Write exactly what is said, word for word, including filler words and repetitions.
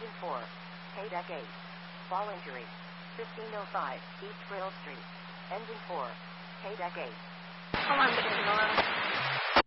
Engine four. K-Deck eight. Fall injury. fifteen oh five East Brill Street. Engine four. K-Deck eight. Hold on, hold on.